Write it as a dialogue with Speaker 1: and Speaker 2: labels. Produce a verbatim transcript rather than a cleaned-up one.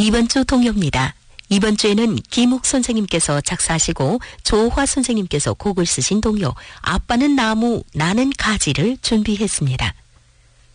Speaker 1: 이번 주 동요입니다. 이번 주에는 김욱 선생님께서 작사하시고 조화 선생님께서 곡을 쓰신 동요 아빠는 나무 나는 가지를 준비했습니다.